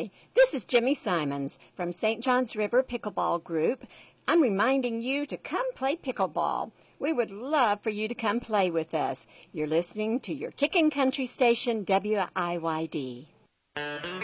Hi, this is Jimmy Simons from St. Johns River Pickleball Group. I'm reminding you to come play pickleball. We would love for you to come play with us. You're listening to your Kickin' Country station, WIYD.